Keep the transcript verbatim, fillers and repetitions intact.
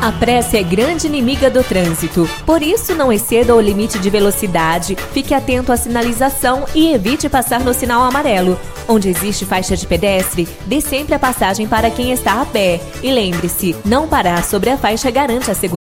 A pressa é grande inimiga do trânsito, por isso não exceda o limite de velocidade, fique atento à sinalização e evite passar no sinal amarelo. Onde existe faixa de pedestre, dê sempre a passagem para quem está a pé. E lembre-se, não parar sobre a faixa garante a segurança.